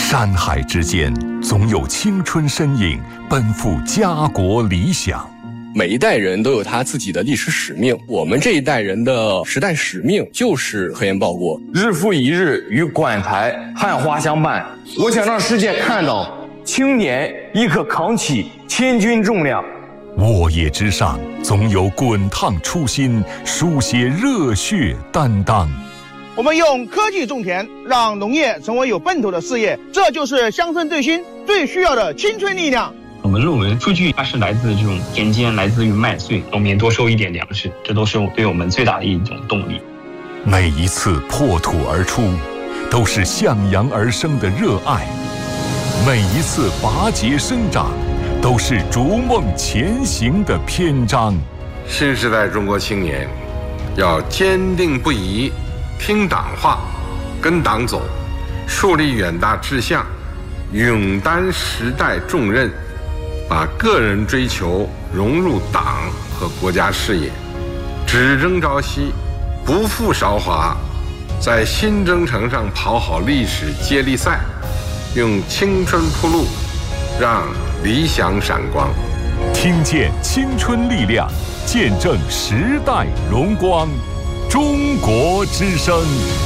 山海之间，总有青春身影奔赴家国理想。 每一代人都有他自己的历史使命，我们这一代人的时代使命就是核研报国。 日复一日与馆台汉花相伴，我想让世界看到青年亦可扛起千钧重量。 沃野之上，总有滚烫初心，书写热血担当。 我们用科技种田，让农业成为有奔头的事业，这就是乡村振兴最需要的青春力量。 我们认为数据它是来自这种田间，来自于麦穗，农民多收一点粮食，这都是对我们最大的一种动力。 每一次破土而出，都是向阳而生的热爱；每一次拔节生长，都是逐梦前行的篇章。 新时代中国青年要坚定不移听党话，跟党走，树立远大志向，勇担时代重任，把个人追求融入党和国家事业，只争朝夕，不负韶华，在新征程上跑好历史接力赛，用青春铺路，让理想闪光。 听见青春力量，见证时代荣光。中国之声。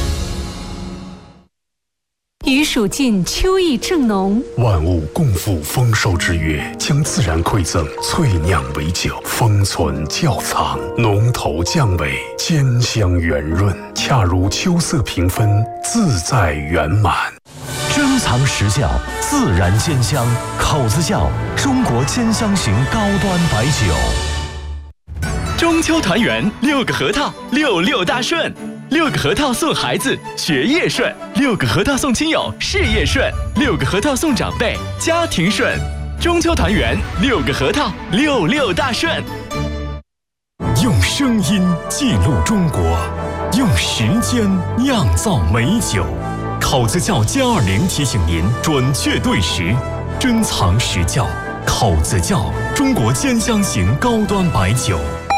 余暑尽，秋意正浓。 万物共赴丰收之月，将自然馈赠萃酿为酒，封存窖藏，浓头降尾，兼香圆润，恰如秋色平分，自在圆满。 珍藏实窖，自然兼香，口子窖，中国兼香型高端白酒。 中秋团圆，6个核桃，66大顺，6个核桃送孩子学业顺，6个核桃送亲友事业顺，6个核桃送长辈家庭顺。中秋团圆，6个核桃，66大顺。 用声音记录中国，用时间酿造美酒。口子窖+20提醒您准确对时，珍藏实窖。口子窖，中国兼香型高端白酒。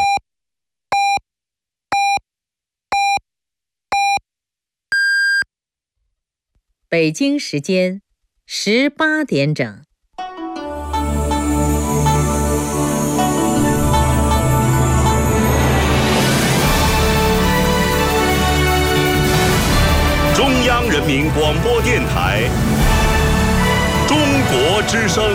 北京时间18点整。 中央人民广播电台中国之声。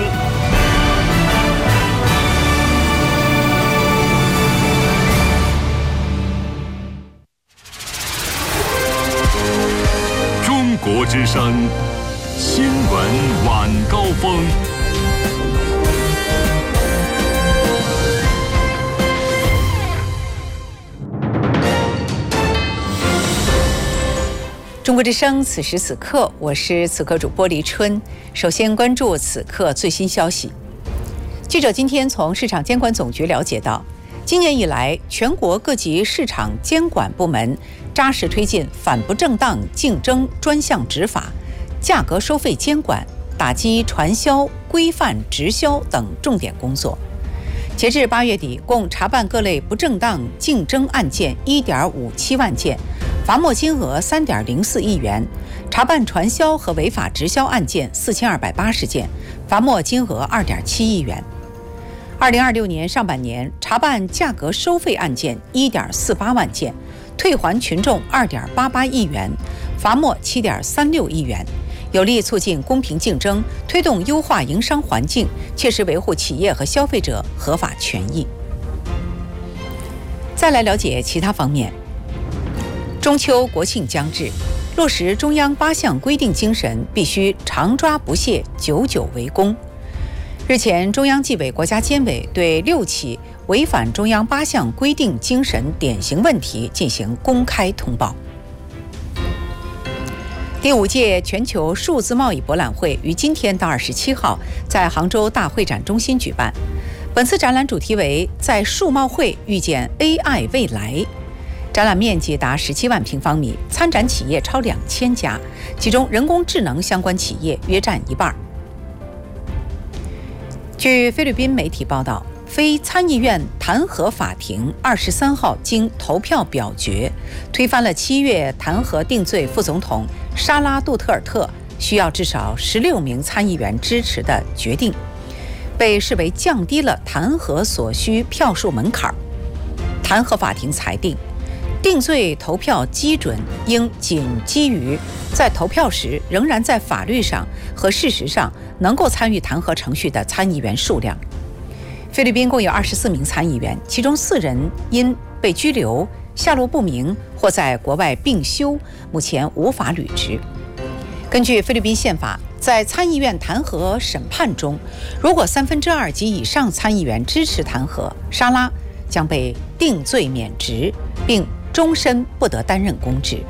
中国之声新闻晚高峰。 中国之声，此时此刻，我是此刻主播黎春。首先关注此刻最新消息。记者今天从市场监管总局了解到，今年以来，全国各级市场监管部门扎实推进反不正当竞争专项执法、价格收费监管、打击传销、规范直销等重点工作。截至8月底，共查办各类不正当竞争案件1.57万件，罚没金额3.04亿元；查办传销和违法直销案件4280件，罚没金额2.7亿元。2026年上半年，查办价格收费案件1.48万件，退还群众2.88亿元，罚没7.36亿元。有力促进公平竞争，推动优化营商环境，切实维护企业和消费者合法权益。再来了解其他方面。中秋国庆将至，落实中央8项规定精神，必须常抓不懈，久久为功。日前，中央纪委国家监委对6起违反中央8项规定精神典型问题进行公开通报。第5届全球数字贸易博览会于今天到27号在杭州大会展中心举办。本次展览主题为在数贸会遇见 AI 未来，展览面积达17万平方米，参展企业超2000家，其中人工智能相关企业约占一半。据菲律宾媒体报道，非参议院弹劾法庭23号经投票表决，推翻了7月弹劾定罪副总统沙拉杜特尔特需要至少16名参议员支持的决定，被视为降低了弹劾所需票数门槛。弹劾法庭裁定，定罪投票基准应仅基于在投票时仍然在法律上和事实上能够参与弹劾程序的参议员数量。菲律宾共有24名参议员，其中4人因被拘留、下落不明或在国外病休，目前无法履职。根据菲律宾宪法，在参议院弹劾审判中，如果2/3及以上参议员支持弹劾，沙拉将被定罪免职，并终身不得担任公职。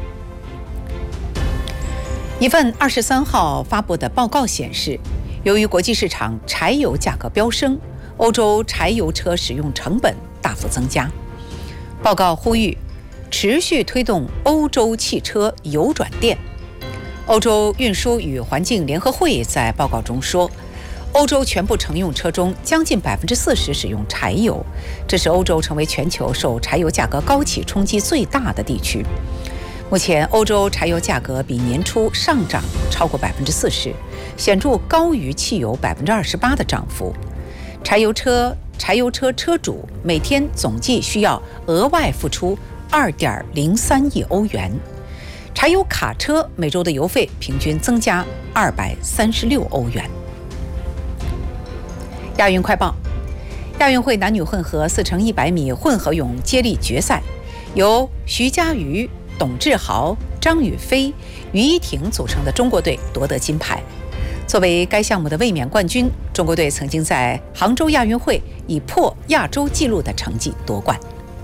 一份23号发布的报告显示，由于国际市场柴油价格飙升，欧洲柴油车使用成本大幅增加。报告呼吁持续推动欧洲汽车油转电。欧洲运输与环境联合会在报告中说，欧洲全部乘用车中将近40%使用柴油，这使欧洲成为全球受柴油价格高企冲击最大的地区。目前，欧洲柴油价格比年初上涨超过40%，显著高于汽油28%的涨幅。柴油车车主每天总计需要额外付出2.03亿欧元。柴油卡车每周的油费平均增加236欧元。亚运快报：亚运会男女混合4×100米混合泳接力决赛，由徐嘉余、董志豪、张雨霏、于依婷组成的中国队夺得金牌。作为该项目的卫冕冠军，中国队曾经在杭州亚运会以破亚洲纪录的成绩夺冠。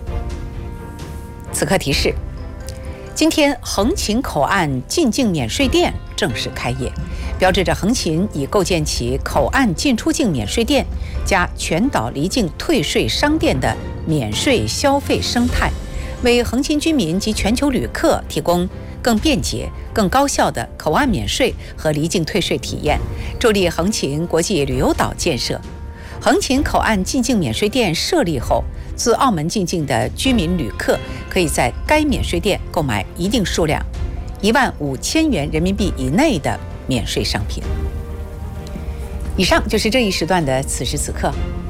此刻提示：今天横琴口岸进境免税店正式开业，标志着横琴已构建起口岸进出境免税店加全岛离境退税商店的免税消费生态，为横琴居民及全球旅客提供更便捷、更高效的口岸免税和离境退税体验，助力横琴国际旅游岛建设。横琴口岸进境免税店设立后，自澳门进境的居民旅客可以在该免税店购买一定数量15000元人民币以内的免税商品。以上就是这一时段的此时此刻，